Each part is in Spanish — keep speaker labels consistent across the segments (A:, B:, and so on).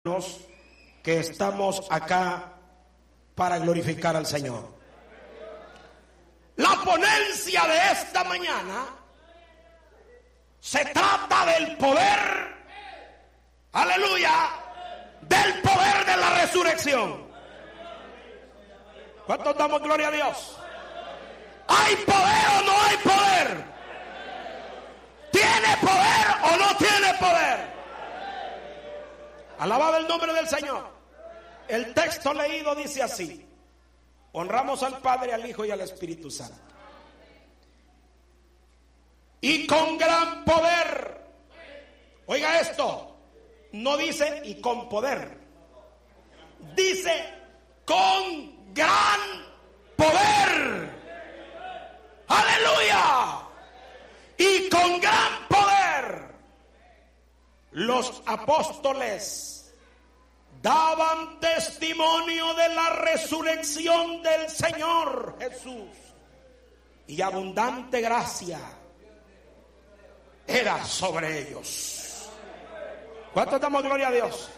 A: Que estamos acá para glorificar al Señor. La ponencia de esta mañana se trata del poder, aleluya, del poder de la resurrección. ¿Cuántos damos gloria a Dios? ¿Hay poder o no hay poder? ¿Tiene poder o no tiene poder? Alabado el nombre del Señor. El texto leído dice así: honramos al Padre, al Hijo y al Espíritu Santo. Y con gran poder. Oiga esto. No dice y con poder. Dice con gran poder. Aleluya. Y con gran poder. Los apóstoles daban testimonio de la resurrección del Señor Jesús, y abundante gracia era sobre ellos. ¿Cuántos damos gloria a Dios?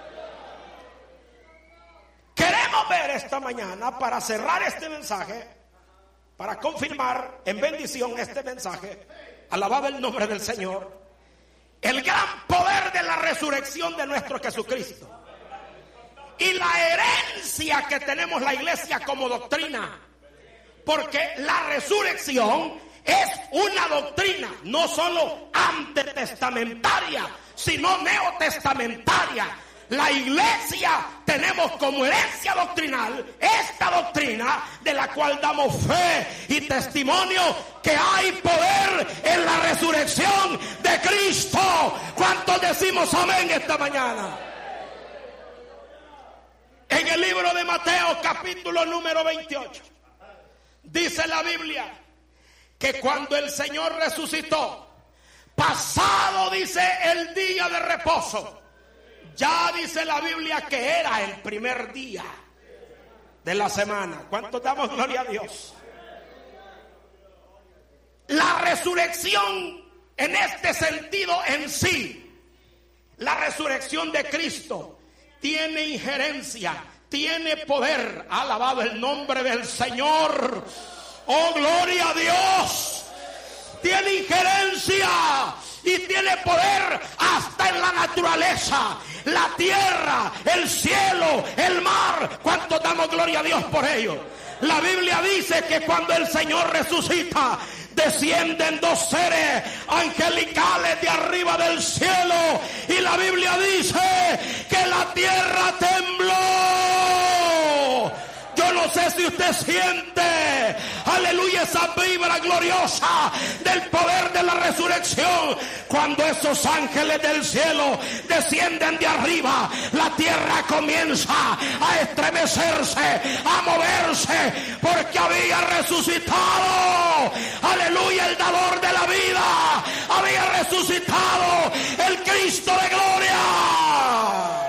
A: Queremos ver esta mañana, para cerrar este mensaje, para confirmar en bendición este mensaje, alabado el nombre del Señor, el gran poder de la resurrección de nuestro Jesucristo y la herencia que tenemos la iglesia como doctrina, porque la resurrección es una doctrina no solo antetestamentaria, sino neotestamentaria. La iglesia tenemos como herencia doctrinal esta doctrina, de la cual damos fe y testimonio que hay poder en la resurrección de Cristo. ¿Cuántos decimos amén esta mañana? En el libro de Mateo, capítulo número 28, dice la Biblia que cuando el Señor resucitó, pasado, dice, el día de reposo, ya dice la Biblia que era el primer día de la semana. ¿Cuánto damos gloria a Dios? La resurrección en este sentido en sí, la resurrección de Cristo, tiene injerencia, tiene poder. Alabado el nombre del Señor. Oh, gloria a Dios. Tiene injerencia y tiene poder hasta en la naturaleza, la tierra, el cielo, el mar. ¿Cuánto damos gloria a Dios por ello? La Biblia dice que cuando el Señor resucita, descienden dos seres angelicales de arriba del cielo, y la Biblia dice que la tierra tembló. Yo no sé si usted siente, aleluya, esa vibra gloriosa del poder de la resurrección. Cuando esos ángeles del cielo descienden de arriba, la tierra comienza a estremecerse, a moverse, porque había resucitado, aleluya, el dador de la vida. Había resucitado el Cristo de gloria.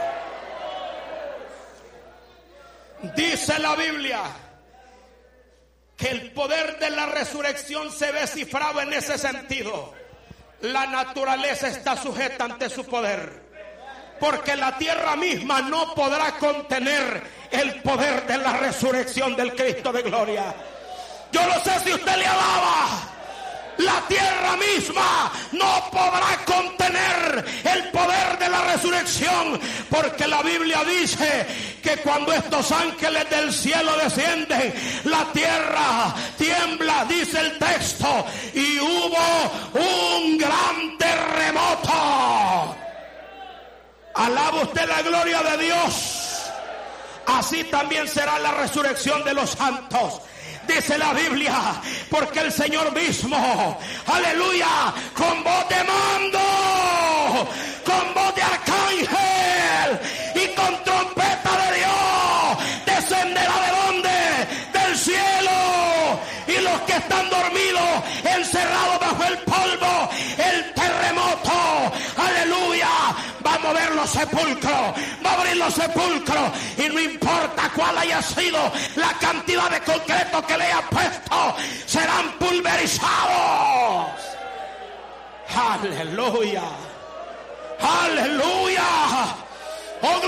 A: Dice la Biblia que el poder de la resurrección se ve cifrado en ese sentido. La naturaleza está sujeta ante su poder, porque la tierra misma no podrá contener el poder de la resurrección del Cristo de gloria. Yo no sé si usted le alaba. La tierra misma no podrá contener el poder de la resurrección, porque la Biblia dice que cuando estos ángeles del cielo descienden, la tierra tiembla, dice el texto, y hubo un gran terremoto. Alaba usted la gloria de Dios. Así también será la resurrección de los santos. Dice la Biblia, porque el Señor mismo, aleluya, con voz de mando, con voz de arcángel y con trompeta de Dios, descenderá ¿de dónde? Del cielo. Y los que están dormidos, encerrados bajo el polvo, el terremoto, aleluya, va a mover los sepulcros, va a abrir los sepulcros, y no importa cuál haya sido la cantidad de concreto que le haya puesto, serán pulverizados. Aleluya, aleluya. Oh,